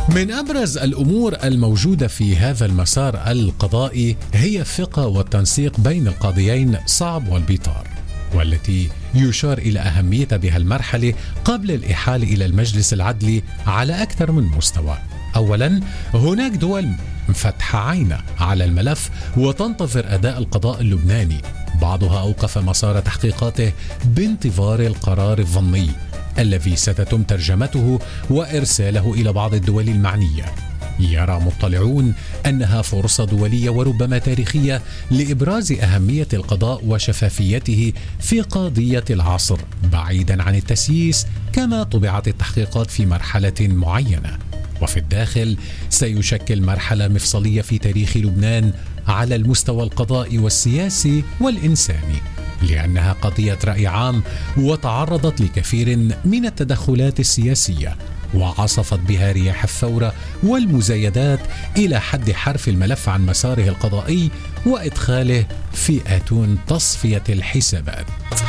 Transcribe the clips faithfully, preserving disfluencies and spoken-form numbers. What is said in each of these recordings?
من أبرز الأمور الموجودة في هذا المسار القضائي هي الثقة والتنسيق بين القاضيين صعب والبيطار، والتي يشار إلى أهمية بها المرحلة قبل الإحالة إلى المجلس العدلي على أكثر من مستوى. أولا، هناك دول مفتحة عينها على الملف وتنتظر أداء القضاء اللبناني، بعضها أوقف مسار تحقيقاته بانتظار القرار الظني الذي ستتم ترجمته وإرساله إلى بعض الدول المعنية. يرى مطلعون أنها فرصة دولية وربما تاريخية لإبراز أهمية القضاء وشفافيته في قضية العصر بعيدا عن التسييس كما طبعت التحقيقات في مرحلة معينة. وفي الداخل سيشكل مرحلة مفصلية في تاريخ لبنان على المستوى القضائي والسياسي والإنساني، لأنها قضية رأي عام وتعرضت لكثير من التدخلات السياسية وعصفت بها رياح الثورة والمزايدات إلى حد حرف الملف عن مساره القضائي وإدخاله في آتون تصفية الحسابات.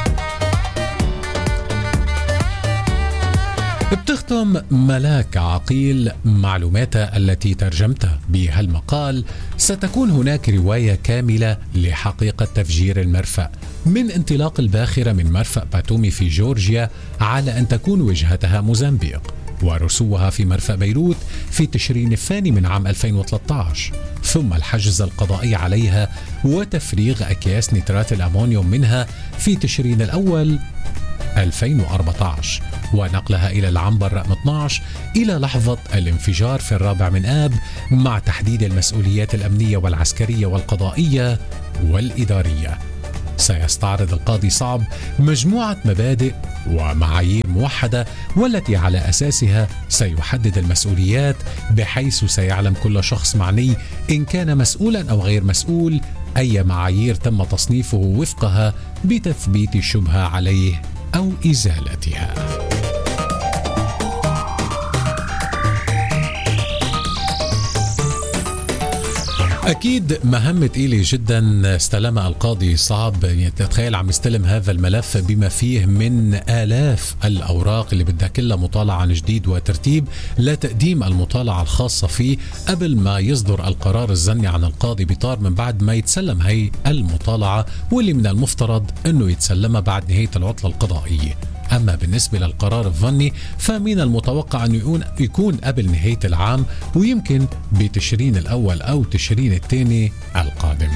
بتختم ملاك عقيل معلوماتها التي ترجمتها بهالمقال: ستكون هناك رواية كاملة لحقيقة تفجير المرفأ من انطلاق الباخرة من مرفأ باتومي في جورجيا على أن تكون وجهتها موزمبيق، ورسوها في مرفأ بيروت في تشرين الثاني من عام ألفين وثلاثة عشر، ثم الحجز القضائي عليها وتفريغ أكياس نترات الأمونيوم منها في تشرين الأول ألفين وأربعة عشر، ونقلها إلى العنبر رقم اثني عشر إلى لحظة الانفجار في الرابع من آب، مع تحديد المسؤوليات الأمنية والعسكرية والقضائية والإدارية. سيستعرض القاضي صعب مجموعة مبادئ ومعايير موحدة، والتي على أساسها سيحدد المسؤوليات، بحيث سيعلم كل شخص معني إن كان مسؤولا أو غير مسؤول أي معايير تم تصنيفه وفقها بتثبيت الشبهة عليه أو إزالتها. أكيد مهمة إلي جدا استلمها القاضي صعب. يعني تتخيل عم يستلم هذا الملف بما فيه من آلاف الأوراق اللي بدها كلها مطالعة عن جديد وترتيب لتقديم المطالعة الخاصة فيه قبل ما يصدر القرار الزني عن القاضي بيطار، من بعد ما يتسلم هي المطالعة، واللي من المفترض أنه يتسلمها بعد نهاية العطلة القضائية. أما بالنسبة للقرار الظني فمن المتوقع أنه يكون قبل نهاية العام، ويمكن بتشرين الأول أو تشرين الثاني القادم.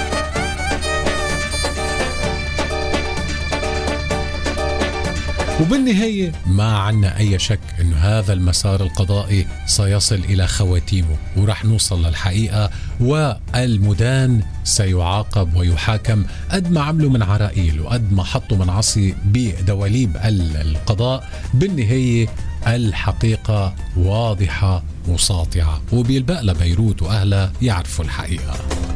وبالنهاية ما عنا أي شك أن هذا المسار القضائي سيصل إلى خواتيمه، ورح نوصل للحقيقة، والمدان سيعاقب ويحاكم قد ما عملوا من عرائيل وقد ما حطوا من عصي بدواليب القضاء. بالنهاية الحقيقة واضحة وساطعة، وبيلبق لبيروت وأهلها يعرفوا الحقيقة.